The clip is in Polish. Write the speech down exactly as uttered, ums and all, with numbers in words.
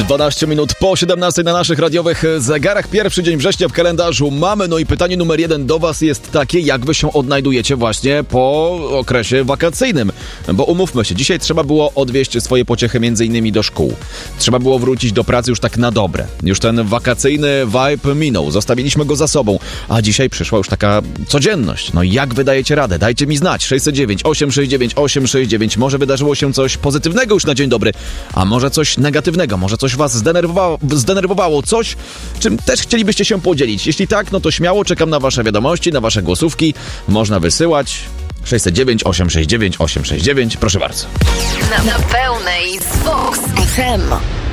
dwanaście minut po siedemnastej na naszych radiowych zegarach. Pierwszy dzień września w kalendarzu mamy. No i pytanie numer jeden do was jest takie, jak wy się odnajdujecie właśnie po okresie wakacyjnym. Bo umówmy się, dzisiaj trzeba było odwieźć swoje pociechy między innymi do szkół. Trzeba było wrócić do pracy już tak na dobre. Już ten wakacyjny vibe minął. Zostawiliśmy go za sobą. A dzisiaj przyszła już taka codzienność. No i jak wy dajecie radę? Dajcie mi znać. sześć zero dziewięć, osiem sześć dziewięć, osiem sześć dziewięć. Może wydarzyło się coś pozytywnego już na dzień dobry, a może coś negatywnego, może coś was zdenerwowało, zdenerwowało, coś, czym też chcielibyście się podzielić. Jeśli tak, no to śmiało czekam na wasze wiadomości, na wasze głosówki. Można wysyłać sześć zero dziewięć, osiem sześć dziewięć, osiem sześć dziewięć. Proszę bardzo. Na, na pełnej z Vox F M.